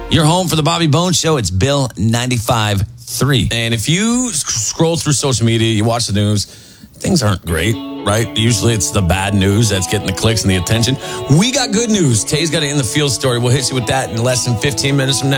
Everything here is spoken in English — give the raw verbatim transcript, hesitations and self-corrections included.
You're home for the Bobby Bones Show. It's Bill ninety-five point three. And if you sc- scroll through social media, you watch the news, things aren't great, right? Usually it's the bad news that's getting the clicks and the attention. We got good news. Tay's got an In the Field story. We'll hit you with that in less than fifteen minutes from now.